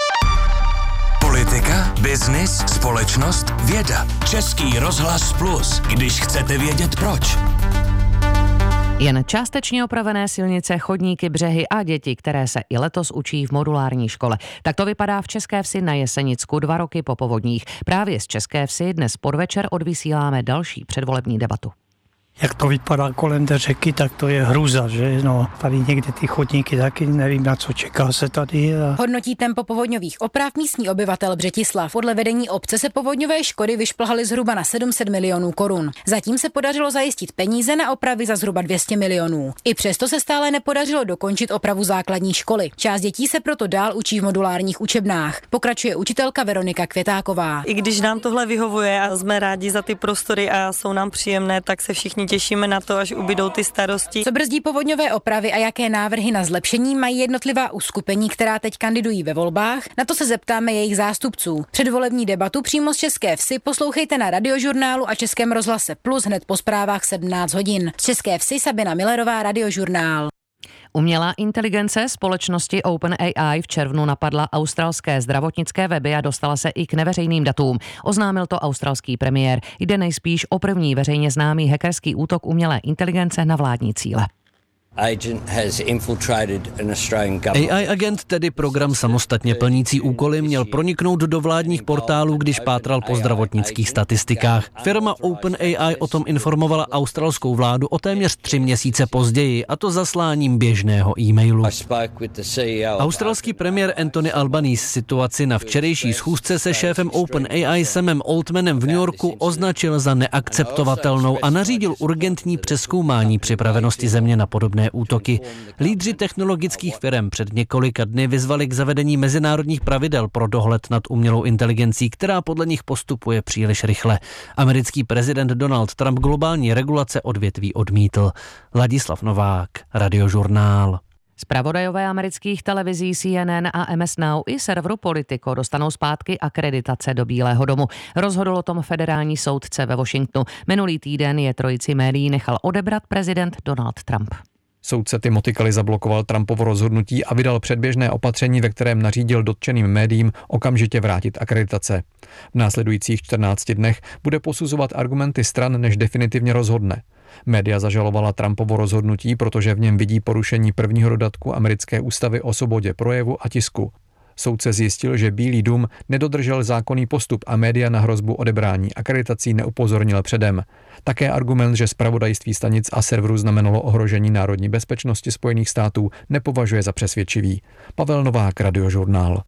S3: Politika, biznis, společnost, věda. Český rozhlas Plus, když chcete vědět proč.
S6: Jen částečně opravené silnice, chodníky, břehy a děti, které se i letos učí v modulární škole. Tak to vypadá v České Vsi na Jesenicku dva roky po povodních. Právě z České Vsi dnes podvečer odvysíláme další předvolební debatu.
S14: Jak to vypadá kolem té řeky, tak to je hrůza, že? No, tady někde ty chodníky taky nevím, na co čeká se tady. A...
S15: Hodnotí tempo povodňových oprav místní obyvatel Břetislav. Podle vedení obce se povodňové škody vyšplhaly zhruba na sedm set milionů korun. Zatím se podařilo zajistit peníze na opravy za zhruba dvě stě milionů. I přesto se stále nepodařilo dokončit opravu základní školy. Část dětí se proto dál učí v modulárních učebnách. Pokračuje učitelka Veronika Květáková.
S16: I když nám tohle vyhovuje a jsme rádi za ty prostory a jsou nám příjemné, tak se všichni těšíme na to, až ubydou ty starosti.
S15: Co brzdí povodňové opravy a jaké návrhy na zlepšení mají jednotlivá uskupení, která teď kandidují ve volbách? Na to se zeptáme jejich zástupců. Předvolební debatu přímo z České Vsi poslouchejte na Radiožurnálu a Českém rozhlase Plus hned po zprávách sedmnáct hodin. Z České Vsi Sabina Millerová, Radiožurnál.
S6: Umělá inteligence společnosti OpenAI v červnu napadla australské zdravotnické weby a dostala se i k neveřejným datům. Oznámil to australský premiér. Jde nejspíš o první veřejně známý hackerský útok umělé inteligence na vládní cíle.
S17: A I agent, tedy program samostatně plnící úkoly, měl proniknout do vládních portálů, když pátral po zdravotnických statistikách. Firma OpenAI o tom informovala australskou vládu o téměř tři měsíce později, a to zasláním běžného e-mailu. Australský premiér Anthony Albanese situaci na včerejší schůzce se šéfem OpenAI Samem Altmanem v New Yorku označil za neakceptovatelnou a nařídil urgentní přezkoumání připravenosti země na podobné útoky. Lídři technologických firm před několika dny vyzvali k zavedení mezinárodních pravidel pro dohled nad umělou inteligencí, která podle nich postupuje příliš rychle. Americký prezident Donald Trump globální regulace odvětví odmítl. Ladislav Novák, Radiožurnál.
S6: Zpravodajové amerických televizí C N N a M S Now i serveru Politico dostanou zpátky akreditace do Bílého domu. Rozhodl o tom federální soudce ve Washingtonu. Minulý týden je trojici médií nechal odebrat prezident Donald Trump.
S18: Soudce Timothy Kelly zablokoval Trumpovo rozhodnutí a vydal předběžné opatření, ve kterém nařídil dotčeným médiím okamžitě vrátit akreditace. V následujících čtrnácti dnech bude posuzovat argumenty stran, než definitivně rozhodne. Média zažalovala Trumpovo rozhodnutí, protože v něm vidí porušení prvního dodatku americké ústavy o svobodě projevu a tisku. Soudce zjistil, že Bílý dům nedodržel zákonný postup a média na hrozbu odebrání akreditací neupozornil předem. Také argument, že zpravodajství stanic a serverů znamenalo ohrožení národní bezpečnosti Spojených států, nepovažuje za přesvědčivý. Pavel Novák, Radiožurnál.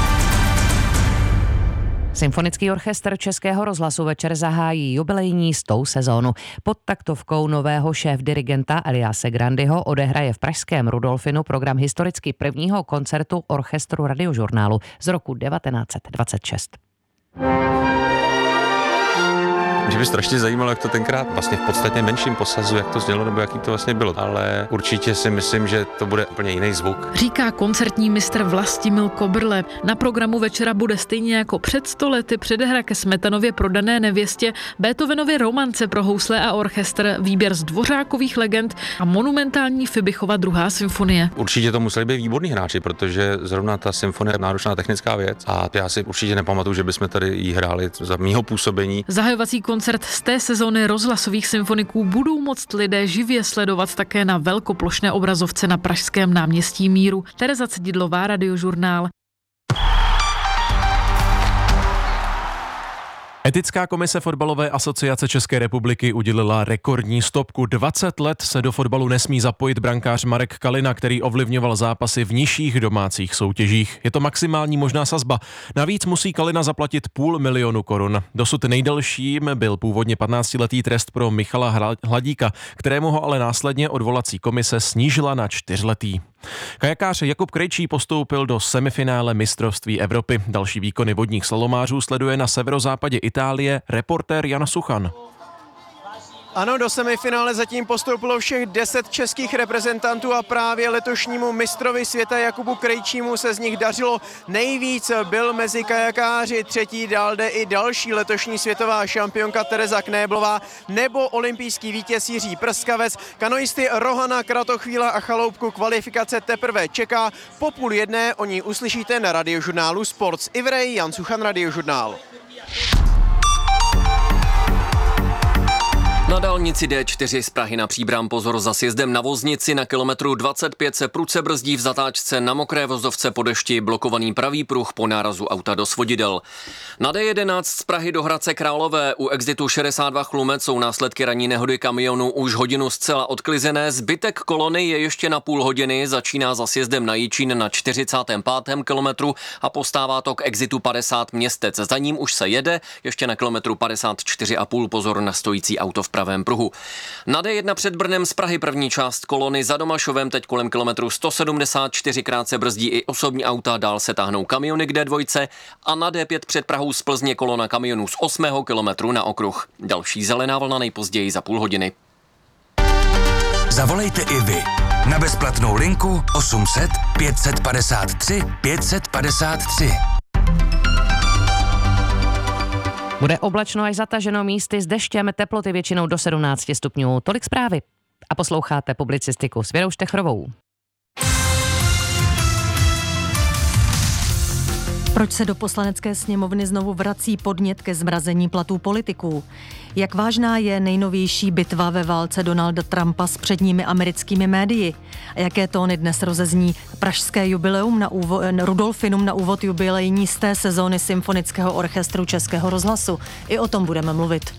S6: Symfonický orchestr Českého rozhlasu večer zahájí jubilejní stou sezónu. Pod taktovkou nového šéfdirigenta Eliase Grandyho odehraje v pražském Rudolfinu program historicky prvního koncertu orchestru Radiožurnálu z roku devatenáct set dvacet šest.
S19: Mě by strašně zajímalo, jak to tenkrát vlastně v podstatně menším posazu, jak to znělo, nebo jaký to vlastně bylo. Ale určitě si myslím, že to bude úplně jiný zvuk.
S20: Říká koncertní mistr Vlastimil Kobrle. Na programu večera bude stejně jako před sto lety předehra ke Smetanově Prodané nevěstě, Beethovenově Romance pro housle a orchestr, výběr z Dvořákových legend a monumentální Fibichova druhá symfonie.
S19: Určitě to museli být výborní hráči, protože zrovna ta symfonie je náročná technická věc a já si určitě nepamatuju, že bychom tady jí hráli za mýho působení.
S20: Zahajovací koncert z té sezóny rozhlasových symfoniků budou moct lidé živě sledovat také na velkoplošné obrazovce na pražském náměstí Míru. Tereza Cedidlová, Radiožurnál.
S21: Etická komise Fotbalové asociace České republiky udělila rekordní stopku. dvacet let se do fotbalu nesmí zapojit brankář Marek Kalina, který ovlivňoval zápasy v nižších domácích soutěžích. Je to maximální možná sazba. Navíc musí Kalina zaplatit půl milionu korun. Dosud nejdelším byl původně patnáctiletý trest pro Michala Hladíka, kterému ho ale následně odvolací komise snížila na čtyřletý. Kajakář Jakub Krejčí postoupil do semifinále mistrovství Evropy. Další výkony vodních slalomářů sleduje na severozápadě Itálie reportér Jan Suchan.
S22: Ano, do semifinále zatím postoupilo všech deset českých reprezentantů a právě letošnímu mistrovi světa Jakubu Krejčímu se z nich dařilo nejvíc. Byl mezi kajakáři, třetí dál jde i další letošní světová šampionka Tereza Knéblová nebo olympijský vítěz Jiří Prskavec. Kanoisty Rohana, Kratochvíla a Chaloupku kvalifikace teprve čeká. Po půl jedné o ní uslyšíte na Radiožurnálu Sports. Ivrej, Jan Suchan, Radiožurnál.
S23: Na dálnici D čtyři z Prahy na Příbram pozor za sjezdem na Voznici, na kilometru dvacet pět se prudce brzdí v zatáčce na mokré vozovce po dešti, blokovaný pravý pruh po nárazu auta do svodidel. Na D jedenáct z Prahy do Hradce Králové u exitu šedesát dva Chlumec jsou následky ranní nehody kamionu už hodinu zcela odklizené, zbytek kolony je ještě na půl hodiny, začíná za sjezdem na Jičín na čtyřicátém pátém kilometru a postává to k exitu padesát Městec. Za ním už se jede, ještě na kilometru padesát čtyři a půl pozor na stojící auto v pravém pruhu. Na D jedna před Brnem z Prahy první část kolony, za Domašovem teď kolem kilometru sto sedmdesát čtyři krát se brzdí i osobní auta, dál se táhnou kamiony k D dva a na D pět před Prahou z Plzně kolona kamionů z osmého kilometru na okruh. Další zelená vlna nejpozději za půl hodiny.
S3: Zavolejte i vy na bezplatnou linku osm set pět set padesát tři pět set padesát tři.
S6: Bude oblačno až zataženo, místy s deštěm, teploty většinou do sedmnáct stupňů. Tolik zprávy. A posloucháte publicistiku s Věrou Štechrovou.
S1: Proč se do Poslanecké sněmovny znovu vrací podnět ke zmrazení platů politiků? Jak vážná je nejnovější bitva ve válce Donalda Trumpa s předními americkými médii? A jaké tóny dnes rozezní pražské jubileum na úvod, Rudolfinum na úvod jubilejní z té sezóny Symfonického orchestru Českého rozhlasu? I o tom budeme mluvit.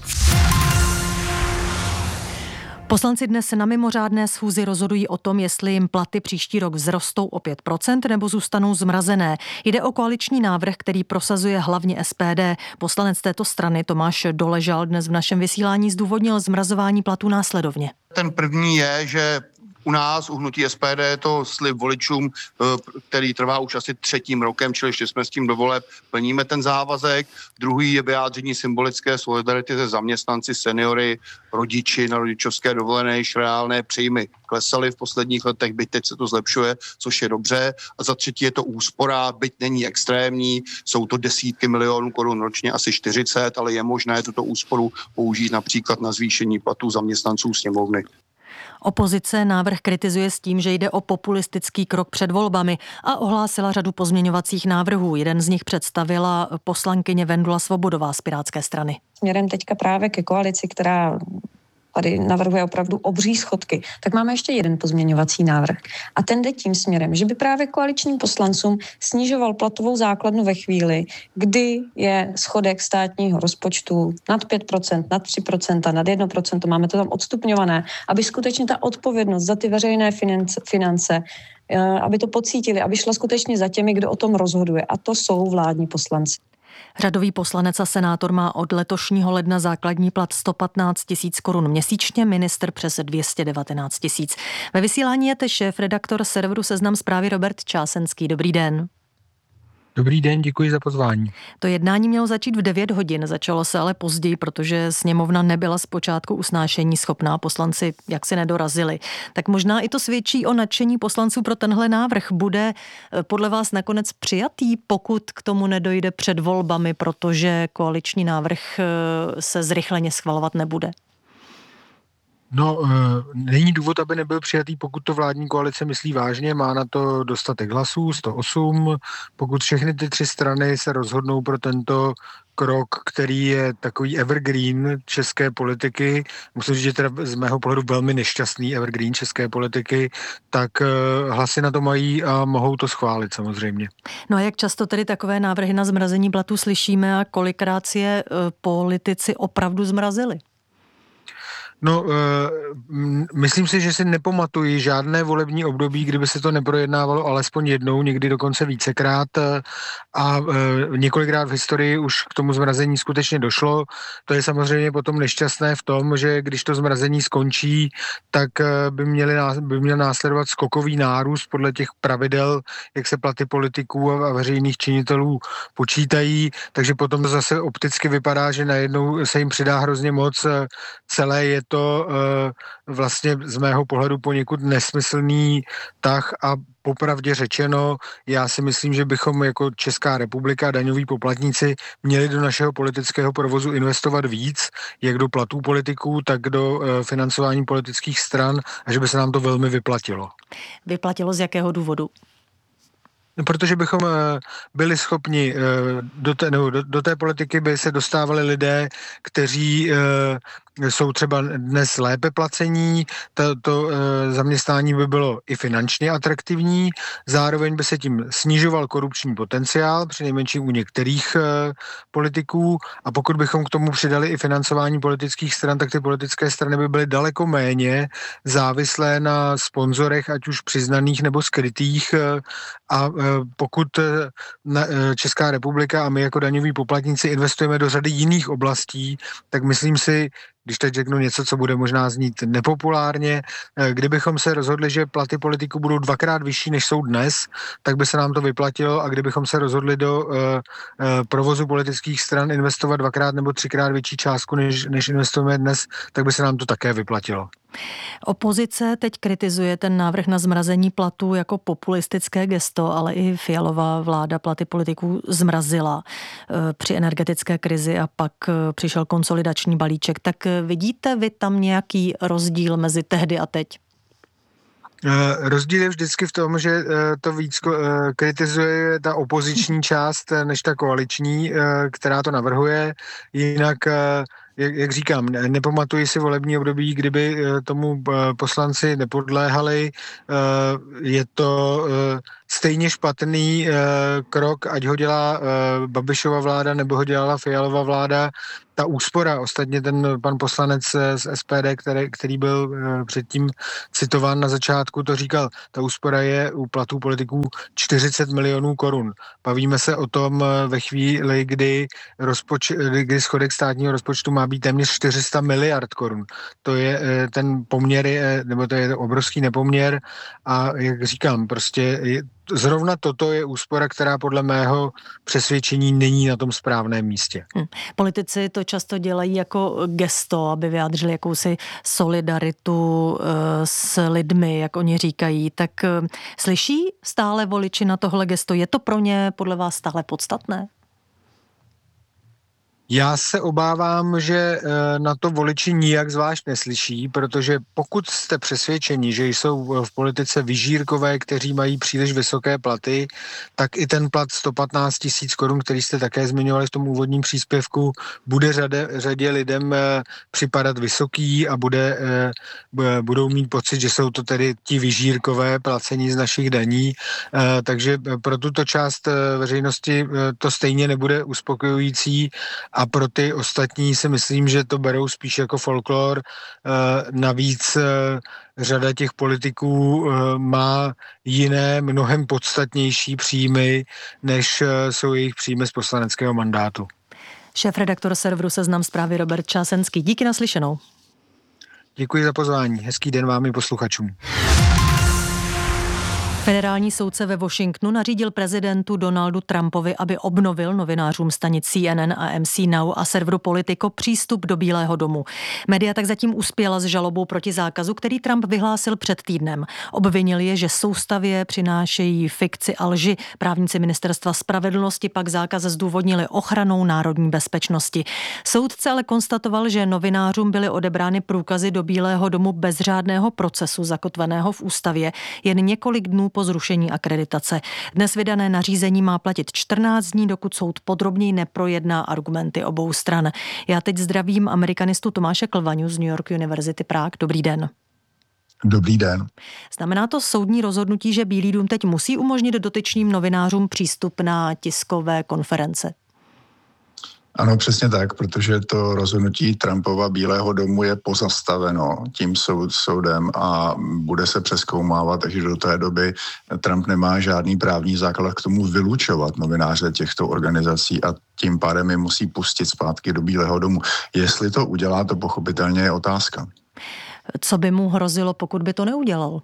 S1: Poslanci dnes na mimořádné schůzi rozhodují o tom, jestli jim platy příští rok vzrostou o pět procent nebo zůstanou zmrazené. Jde o koaliční návrh, který prosazuje hlavně S P D. Poslanec této strany Tomáš Doležal dnes v našem vysílání zdůvodnil zmrazování platů následovně.
S2: Ten první je, že u nás, u hnutí S P D, je to slib voličům, který trvá už asi třetím rokem, čili ještě jsme s tím do voleb, plníme ten závazek. Druhý je vyjádření symbolické solidarity se zaměstnanci, seniory, rodiči na rodičovské dovolené, již reálné příjmy klesaly v posledních letech, byť teď se to zlepšuje, což je dobře. A za třetí je to úspora, byť není extrémní, jsou to desítky milionů korun ročně, asi čtyřicet, ale je možné tuto úsporu použít například na zvýšení platů zaměstnanců sněmovny.
S1: Opozice návrh kritizuje s tím, že jde o populistický krok před volbami a ohlásila řadu pozměňovacích návrhů. Jeden z nich představila poslankyně Vendula Svobodová z Pirátské strany.
S5: Směrem teďka právě ke koalici, která tady navrhuje opravdu obří schodky, tak máme ještě jeden pozměňovací návrh. A ten jde tím směrem, že by právě koaličním poslancům snižoval platovou základnu ve chvíli, kdy je schodek státního rozpočtu nad pět procent, nad tři procenta, nad jedno procento, máme to tam odstupňované, aby skutečně ta odpovědnost za ty veřejné finance, finance aby to pocítili, aby šla skutečně za těmi, kdo o tom rozhoduje. A to jsou vládní poslanci.
S1: Řadový poslanec a senátor má od letošního ledna základní plat sto patnáct tisíc korun měsíčně, ministr přes dvě stě devatenáct tisíc. Ve vysílání je teď šéf-redaktor serveru Seznam Zprávy Robert Čásenský. Dobrý den.
S24: Dobrý den, děkuji za pozvání.
S1: To jednání mělo začít v devět hodin, začalo se ale později, protože sněmovna nebyla zpočátku usnášení schopná, poslanci jaksi nedorazili. Tak možná i to svědčí o nadšení poslanců pro tenhle návrh. Bude podle vás nakonec přijatý, pokud k tomu nedojde před volbami, protože koaliční návrh se zrychleně schvalovat nebude?
S24: No, není důvod, aby nebyl přijatý, pokud to vládní koalice myslí vážně, má na to dostatek hlasů, sto osm, pokud všechny ty tři strany se rozhodnou pro tento krok, který je takový evergreen české politiky, musím říct, že teda z mého pohledu velmi nešťastný evergreen české politiky, tak hlasy na to mají a mohou to schválit samozřejmě.
S1: No a jak často tedy takové návrhy na zmrazení platů slyšíme a kolikrát si je politici opravdu zmrazili?
S24: No, myslím si, že si nepamatuji žádné volební období, kdyby se to neprojednávalo alespoň jednou, někdy dokonce vícekrát a několikrát v historii už k tomu zmrazení skutečně došlo. To je samozřejmě potom nešťastné v tom, že když to zmrazení skončí, tak by, měli, by měl následovat skokový nárůst podle těch pravidel, jak se platy politiků a veřejných činitelů počítají, takže potom to zase opticky vypadá, že najednou se jim přidá hrozně moc, celé je to uh, vlastně z mého pohledu poněkud nesmyslný tah a popravdě řečeno, já si myslím, že bychom jako Česká republika, daňoví poplatníci, měli do našeho politického provozu investovat víc, jak do platů politiků, tak do uh, financování politických stran a že by se nám to velmi vyplatilo.
S1: Vyplatilo z jakého důvodu?
S24: Protože bychom byli schopni, do té, nebo do, do té politiky by se dostávali lidé, kteří jsou třeba dnes lépe placení, to, to zaměstnání by bylo i finančně atraktivní, zároveň by se tím snižoval korupční potenciál, přinejmenším u některých politiků, a pokud bychom k tomu přidali i financování politických stran, tak ty politické strany by byly daleko méně závislé na sponzorech, ať už přiznaných nebo skrytých, a pokud Česká republika a my jako daňoví poplatníci investujeme do řady jiných oblastí, tak myslím si, když teď řeknu něco, co bude možná znít nepopulárně, kdybychom se rozhodli, že platy politiků budou dvakrát vyšší, než jsou dnes, tak by se nám to vyplatilo, a kdybychom se rozhodli do uh, uh, provozu politických stran investovat dvakrát nebo třikrát větší částku, než, než investujeme dnes, tak by se nám to také vyplatilo.
S1: Opozice teď kritizuje ten návrh na zmrazení platů jako populistické gesto, ale i Fialová vláda platy politiků zmrazila při energetické krizi a pak přišel konsolidační balíček. Tak vidíte vy tam nějaký rozdíl mezi tehdy a teď?
S24: Rozdíl je vždycky v tom, že to víc kritizuje ta opoziční část než ta koaliční, která to navrhuje. Jinak, jak, jak říkám, nepamatuji si volební období, kdyby tomu poslanci nepodléhali. Je to stejně špatný krok, ať ho dělá Babišova vláda nebo ho dělala Fialova vláda. Ta úspora, ostatně ten pan poslanec z S P D, který, který byl předtím citován na začátku, to říkal, ta úspora je u platů politiků čtyřicet milionů korun. Bavíme se o tom ve chvíli, kdy, rozpoč, kdy schodek státního rozpočtu má být téměř čtyři sta miliard korun. To je ten poměr, je, nebo to je obrovský nepoměr a jak říkám, prostě je, zrovna toto je úspora, která podle mého přesvědčení není na tom správném místě.
S1: Hmm. Politici to často dělají jako gesto, aby vyjádřili jakousi solidaritu uh, s lidmi, jak oni říkají. Tak uh, slyší stále voliči na tohle gesto? Je to pro ně podle vás stále podstatné?
S24: Já se obávám, že na to voliči nijak zvlášť neslyší, protože pokud jste přesvědčeni, že jsou v politice vyžírkové, kteří mají příliš vysoké platy, tak i ten plat sto patnáct tisíc korun, který jste také zmiňovali v tom úvodním příspěvku, bude řadě, řadě lidem připadat vysoký a bude, budou mít pocit, že jsou to tedy ti vyžírkové placení z našich daní. Takže pro tuto část veřejnosti to stejně nebude uspokojující. A pro ty ostatní si myslím, že to berou spíš jako folklor. Navíc řada těch politiků má jiné, mnohem podstatnější příjmy, než jsou jejich příjmy z poslaneckého mandátu.
S1: Šéfredaktor serveru Seznam Zprávy Robert Čásenský. Díky naslyšenou.
S24: Děkuji za pozvání. Hezký den vám i posluchačům.
S1: Federální soudce ve Washingtonu nařídil prezidentu Donaldu Trumpovi, aby obnovil novinářům stanic C N N a M C Now a serveru Politico přístup do Bílého domu. Média tak zatím uspěla s žalobou proti zákazu, který Trump vyhlásil před týdnem. Obvinil je, že soustavě přinášejí fikci a lži. Právníci ministerstva spravedlnosti pak zákaz zdůvodnili ochranou národní bezpečnosti. Soudce ale konstatoval, že novinářům byly odebrány průkazy do Bílého domu bez řádného procesu zakotveného v ústavě jen několik dnů po zrušení akreditace. Dnes vydané nařízení má platit čtrnáct dní, dokud soud podrobněji neprojedná argumenty obou stran. Já teď zdravím amerikanistu Tomáše Klvaňu z New York University Prague. Dobrý den.
S4: Dobrý den.
S1: Znamená to soudní rozhodnutí, že Bílý dům teď musí umožnit dotyčným novinářům přístup na tiskové konference?
S4: Ano, přesně tak, protože to rozhodnutí Trumpova Bílého domu je pozastaveno tím soud, soudem a bude se přezkoumávat, takže do té doby Trump nemá žádný právní základ k tomu vylučovat novináře těchto organizací a tím pádem je musí pustit zpátky do Bílého domu. Jestli to udělá, to pochopitelně je otázka.
S1: Co by mu hrozilo, pokud by to neudělal?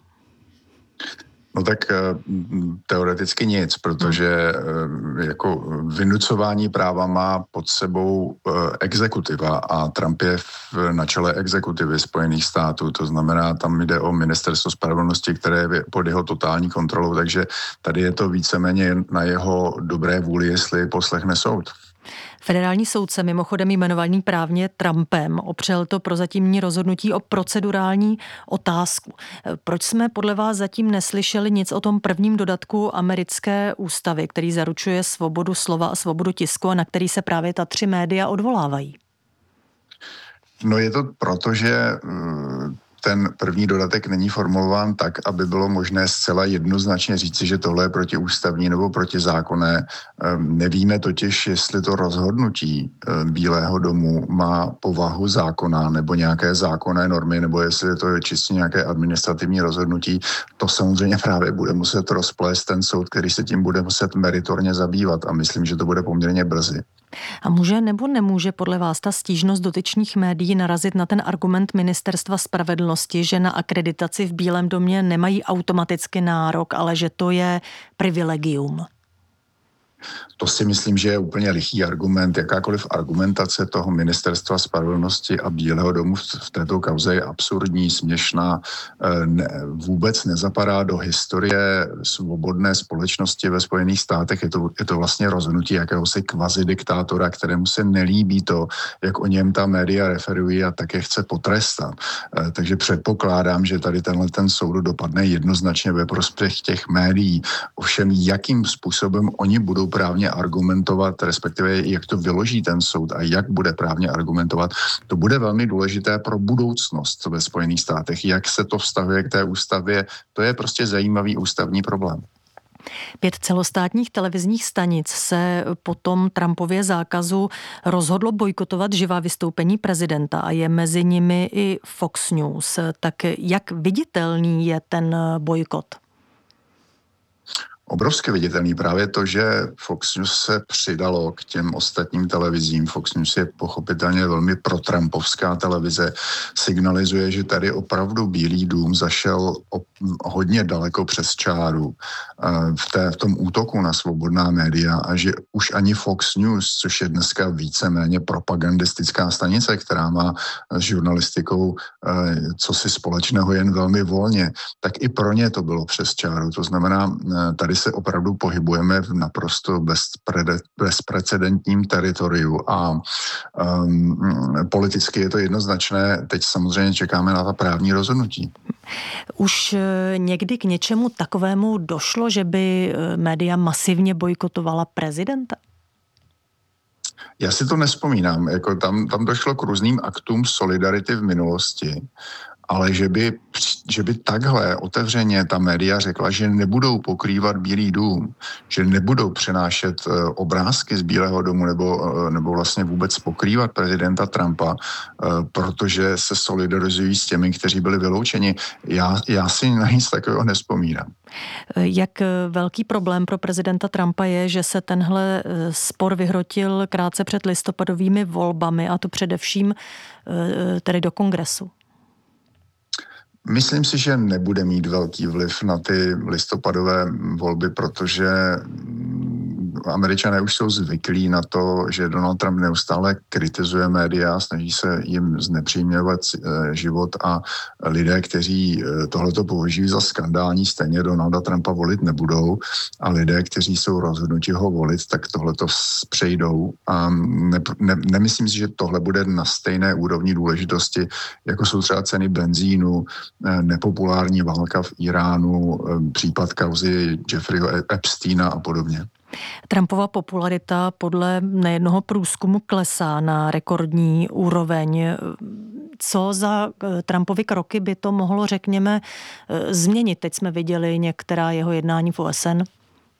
S4: No tak teoreticky nic, protože jako vynucování práva má pod sebou exekutiva a Trump je na čele exekutivy Spojených států, to znamená, tam jde o ministerstvo spravedlnosti, které je pod jeho totální kontrolou, takže tady je to víceméně na jeho dobré vůli, jestli poslechne soud.
S1: Federální soudce, mimochodem jmenovaný právně Trumpem, opřel to prozatímní rozhodnutí o procedurální otázku. Proč jsme podle vás zatím neslyšeli nic o tom prvním dodatku americké ústavy, který zaručuje svobodu slova a svobodu tisku a na který se právě ta tři média odvolávají?
S4: No je to proto, že ten první dodatek není formulován tak, aby bylo možné zcela jednoznačně říci, že tohle je protiústavní nebo protizákonné. Nevíme totiž, jestli to rozhodnutí Bílého domu má povahu zákona nebo nějaké zákonné normy, nebo jestli to je čistě nějaké administrativní rozhodnutí. To samozřejmě právě bude muset rozplést ten soud, který se tím bude muset meritorně zabývat a myslím, že to bude poměrně brzy.
S1: A může nebo nemůže podle vás ta stížnost dotyčných médií narazit na ten argument ministerstva spravedlnosti, že na akreditaci v Bílém domě nemají automaticky nárok, ale že to je privilegium?
S4: To si myslím, že je úplně lichý argument. Jakákoliv argumentace toho ministerstva spravedlnosti a Bílého domu v této kauze je absurdní, směšná, ne, vůbec nezapadá do historie svobodné společnosti ve Spojených státech. Je to, je to vlastně rozhodnutí jakéhosi kvazidiktátora, kterému se nelíbí to, jak o něm ta média referují a také chce potrestat. Takže předpokládám, že tady tenhle ten soud dopadne jednoznačně ve prospěch těch médií. Ovšem, jakým způsobem oni budou právně argumentovat, respektive jak to vyloží ten soud a jak bude právně argumentovat, to bude velmi důležité pro budoucnost ve Spojených státech. Jak se to vztahuje k té ústavě, to je prostě zajímavý ústavní problém.
S1: Pět celostátních televizních stanic se po tom Trumpově zákazu rozhodlo bojkotovat živá vystoupení prezidenta a je mezi nimi i Fox News. Tak jak viditelný je ten bojkot?
S4: Obrovské viditelný právě to, že Fox News se přidalo k těm ostatním televizím. Fox News je pochopitelně velmi protrampovská televize. Signalizuje, že tady opravdu Bílý dům zašel hodně daleko přes čáru v, té, v tom útoku na svobodná média a že už ani Fox News, což je dneska víceméně propagandistická stanice, která má s žurnalistikou cosi společného jen velmi volně, tak i pro ně to bylo přes čáru. To znamená, tady se opravdu pohybujeme v naprosto bezprecedentním teritoriu a um, politicky je to jednoznačné. Teď samozřejmě čekáme na ta právní rozhodnutí.
S1: Už někdy k něčemu takovému došlo, že by média masivně bojkotovala prezidenta?
S4: Já si to nespomínám. Jako tam, tam došlo k různým aktům solidarity v minulosti. Ale že by, že by takhle otevřeně ta média řekla, že nebudou pokrývat Bílý dům, že nebudou přenášet obrázky z Bílého domu nebo, nebo vlastně vůbec pokrývat prezidenta Trumpa, protože se solidarizují s těmi, kteří byli vyloučeni. Já, já si na nic takového nevzpomínám.
S1: Jak velký problém pro prezidenta Trumpa je, že se tenhle spor vyhrotil krátce před listopadovými volbami, a to především tedy do kongresu?
S4: Myslím si, že nebude mít velký vliv na ty listopadové volby, protože Američané už jsou zvyklí na to, že Donald Trump neustále kritizuje média, snaží se jim znepříjemňovat život a lidé, kteří tohleto považují za skandální, stejně Donalda Trumpa volit nebudou a lidé, kteří jsou rozhodnuti ho volit, tak tohleto přejdou a ne, ne, nemyslím si, že tohle bude na stejné úrovni důležitosti, jako jsou třeba ceny benzínu, nepopulární válka v Iránu, případ kauzy Jeffreyho Epsteina a podobně.
S1: Trumpova popularita podle nejednoho průzkumu klesá na rekordní úroveň. Co za Trumpovy kroky by to mohlo, řekněme, změnit? Teď jsme viděli některá jeho jednání v O S N.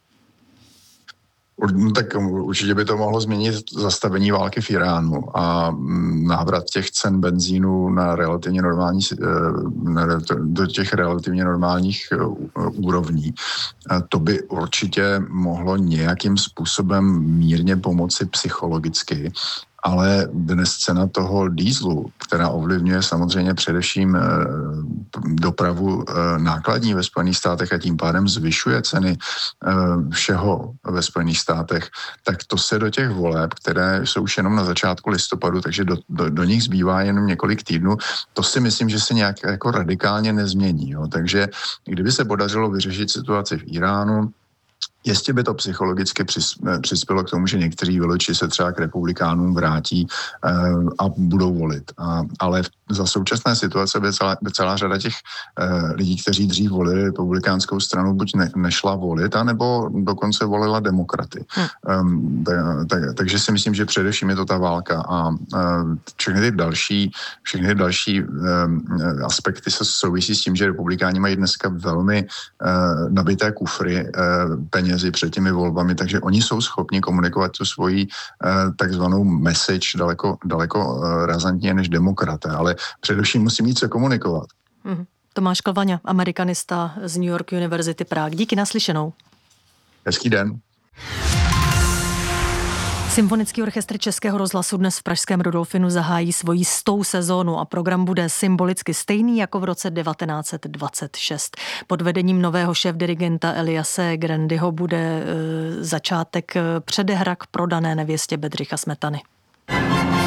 S4: Tak určitě by to mohlo změnit zastavení války v Iránu a návrat těch cen benzínu na relativně normální, do těch relativně normálních úrovní. To by určitě mohlo nějakým způsobem mírně pomoci psychologicky. Ale dnes cena toho dýzlu, která ovlivňuje samozřejmě především dopravu nákladní ve Spojených státech a tím pádem zvyšuje ceny všeho ve Spojených státech, tak to se do těch voleb, které jsou už jenom na začátku listopadu, takže do, do, do nich zbývá jenom několik týdnů, to si myslím, že se nějak jako radikálně nezmění. Jo. Takže kdyby se podařilo vyřešit situaci v Iránu, jestli by to psychologicky přispělo k tomu, že někteří voliči se třeba k republikánům vrátí uh, a budou volit. A, ale za současné situace by celá, by celá řada těch uh, lidí, kteří dřív volili republikánskou stranu, buď ne, nešla volit, anebo dokonce volila demokraty. Hmm. Um, tak, tak, takže si myslím, že především je to ta válka a uh, všechny ty další, všechny ty další um, aspekty se souvisí s tím, že republikáni mají dneska velmi uh, nabité kufry uh, peněz před těmi volbami, takže oni jsou schopni komunikovat tu svoji eh, takzvanou message daleko, daleko eh, razantně než demokraté, ale především musí mít co komunikovat.
S1: Hmm. Tomáš Kalvaňa, amerikanista z New York University Prague. Díky, naslyšenou.
S4: Hezký den.
S1: Symfonický orchestr Českého rozhlasu dnes v pražském Rudolfinu zahájí svoji stou sezónu a program bude symbolicky stejný jako v roce devatenáct set dvacet šest. Pod vedením nového šéfdirigenta Eliase Grandyho bude e, začátek předehra k Prodané nevěstě Bedřicha Smetany.